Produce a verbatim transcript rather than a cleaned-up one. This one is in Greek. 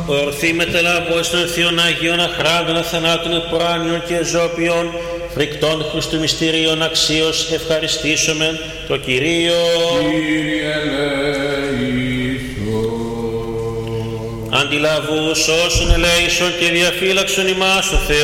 Ορθή μετελάβως των Θείων Αγίων Αχράντων Αθανάτων Επουράνιων και Εζώπιων φρικτών Χριστού μυστηρίων αξίως ευχαριστήσομεν το Κυρίο. Κύριε ελέησον. Αντιλαβούς όσων ελέησον και διαφύλαξον ημάς ο Θεός.